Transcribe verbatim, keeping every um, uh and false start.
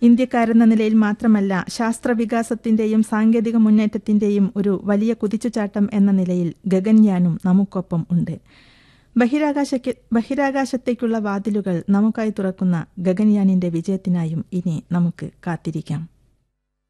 ഇന്ത്യക്കാരെന്ന നിലയിൽ മാത്രമല്ല, ശാസ്ത്രവികാസത്തിന്റെയും സാങ്കേതിക മുന്നേറ്റത്തിന്റെയും ഒരു വലിയ കുതിച്ചുചാട്ടം എന്ന നിലയിൽ ഗഗൻയാനും നമുക്കൊപ്പം ഉണ്ട്. ബഹിരാകാശ ബഹിരാകാശത്തേക്കുള്ള വാതിലുകൾ നമുക്കായി തുറക്കുന്ന ഗഗൻയാനിന്റെ വിജയത്തിനായും ഇനി നമുക്ക് കാത്തിരിക്കാം.